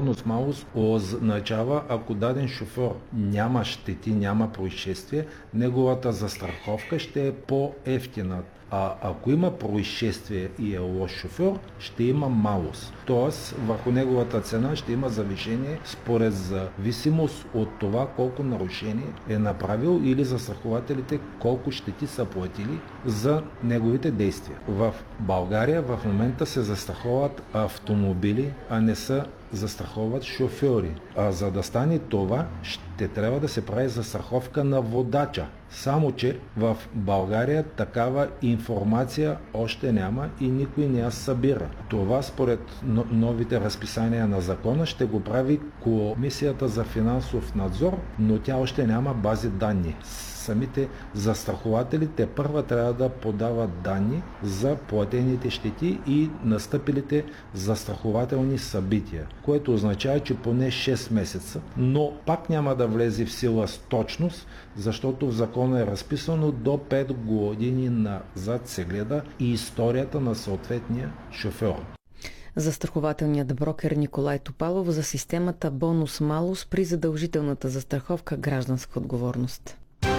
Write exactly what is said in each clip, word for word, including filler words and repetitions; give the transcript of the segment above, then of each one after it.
бонус-малус означава, ако даден шофьор няма щети, няма происшествие, неговата застраховка ще е по-евтина. А ако има происшествие и е лош шофьор, ще има малус. Тоест, върху неговата цена ще има завишение според зависимост от това колко нарушение е направил или застрахователите колко щети са платили за неговите действия. В България в момента се застраховат автомобили, а не са застраховат шофьори. А за да стане това, ще трябва да се прави застраховка на водача. Само че в България такава информация още няма и никой не я събира. Това според новите разписания на закона ще го прави Комисията за финансов надзор, но тя още няма бази данни. Самите застрахователи те първа трябва да подават данни за платените щети и настъпилите застрахователни събития, което означава, че поне шест месеца, но пак няма да влезе в сила с точност, защото в закона е разписано до пет години назад се гледа и историята на съответния шофьор. Застрахователният брокер Николай Топалов за системата бонус-малус при задължителната застраховка гражданска отговорност.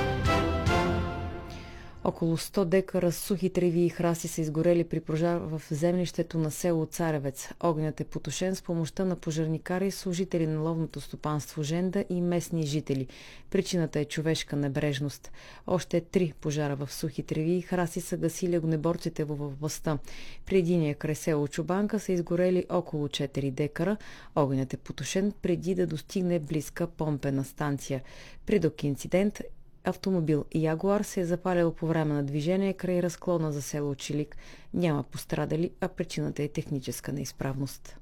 Около сто декара сухи треви и храси са изгорели при пожар в землището на село Царевец. Огнят е потушен с помощта на пожарникари, служители на ловното стопанство Женда и местни жители. Причината е човешка небрежност. Още три пожара в сухи треви и храси са гасили огнеборците в областта. При единия край село Чубанка са изгорели около четири декара. Огнят е потушен преди да достигне близка помпена станция. При друг инцидент автомобил Ягуар се е запалил по време на движение край разклона за село Чилик. Няма пострадали, а причината е техническа неизправност.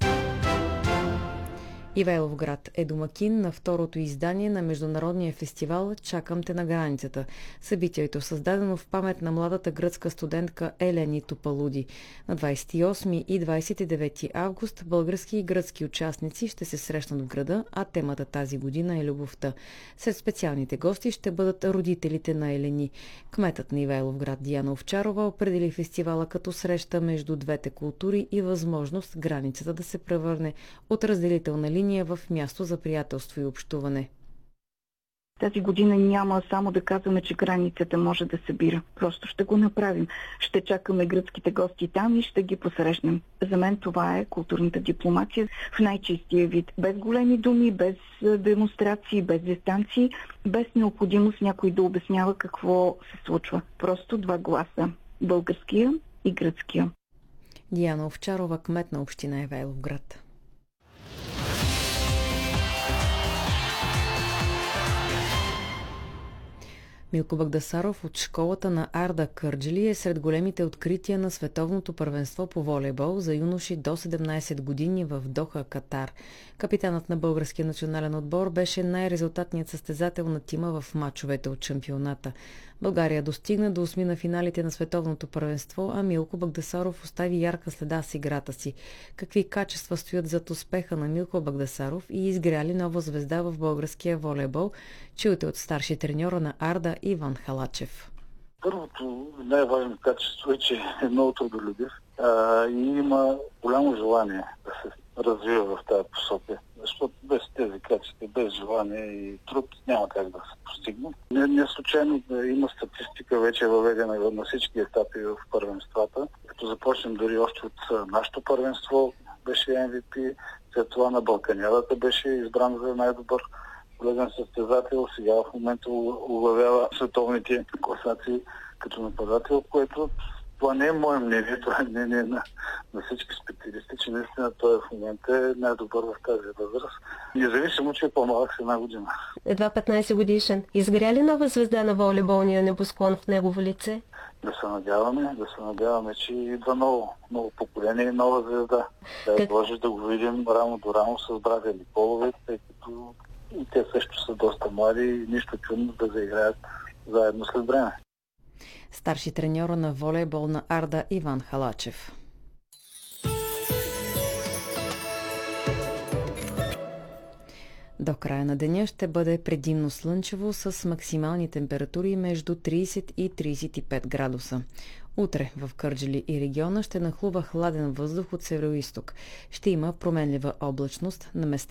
Ивайловград е домакин на второто издание на международния фестивал "Чакам те на границата". Събитието е създадено в памет на младата гръцка студентка Елени Топалуди. На двадесет и осми и двадесет и девети август български и гръцки участници ще се срещнат в града, а темата тази година е любовта. Сред специалните гости ще бъдат родителите на Елени. Кметът на Ивайловград Диана Овчарова определи фестивала като среща между двете култури и възможност границата да се превърне от разделителна линия в място за приятелство и общуване. Тази година няма само да казваме, че границата може да събира. Просто ще го направим. Ще чакаме гръцките гости там и ще ги посрещнем. За мен това е културната дипломация в най-чистия вид. Без големи думи, без демонстрации, без дистанции, без необходимост някой да обяснява какво се случва. Просто два гласа. Българския и гръцкия. Диана Овчарова, кмет на община Ивайловград. Милко Багдасаров от школата на Арда Кърджали е сред големите открития на световното първенство по волейбол за юноши до седемнадесет години в Доха, Катар. Капитанът на българския национален отбор беше най-резултатният състезател на тима в мачовете от шампионата. България достигна до осми на финалите на световното първенство, а Милко Багдасаров остави ярка следа с играта си. Какви качества стоят зад успеха на Милко Багдасаров и изгря ли нова звезда в българския волейбол? Чуйте от старши треньора на Арда Иван Халачев. Първото най-важно качество е, че е много трудолюбив а, и има голямо желание да се развива в тази посока. Защото без тези качества, без желание и труд няма как да се постигне. Не, не случайно да има статистика вече въведена на всички етапи в първенствата. Като започнем дори още от нашето първенство беше Ем Ви Пи, след това на Балканядата беше избран за най-добър полезен състезател. Сега в момента оглавява световните класации като нападател, което това не е мое мнение, това е мнение на, на всички специалисти, че наистина той в момента е най-добър в тази възраст, независимо, че е по-малък с една година. Едва петнадесет годишен. Изгря ли нова звезда на волейболния небосклон в негово лице? Да се надяваме, да се надяваме, че идва ново, ново поколение и нова звезда. Да как... може да го видим рамо до рамо с братя или полове, тъй като и те също са доста млади и нищо чудно да заиграят заедно след време. Старши треньора на волейбол на Арда Иван Халачев. До края на деня ще бъде предимно слънчево с максимални температури между тридесет и тридесет и пет градуса. Утре в Кърджали и региона ще нахлува хладен въздух от североизток. Ще има променлива облачност, на места